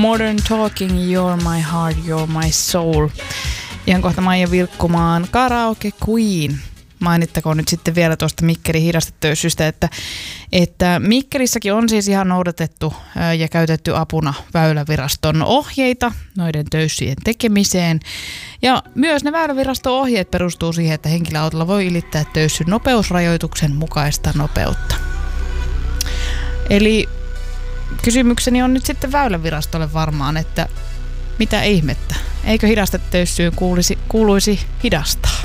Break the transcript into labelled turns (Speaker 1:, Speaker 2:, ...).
Speaker 1: Modern Talking, You're My Heart, You're My Soul. Ihan kohta Maija vilkkumaan Karaoke Queen. Mainittakoon nyt sitten vielä tuosta Mikkelin hidastetöyssystä, että Mikkelissäkin on siis ihan noudatettu ja käytetty apuna Väyläviraston ohjeita noiden töyssyjen tekemiseen. Ja myös ne Väyläviraston ohjeet perustuu siihen, että henkilöautolla voi ylittää töyssyn nopeusrajoituksen mukaista nopeutta. Eli kysymykseni on nyt sitten Väylävirastolle varmaan, että mitä ihmettä? Eikö hidastetöyssyyn kuuluisi hidastaa?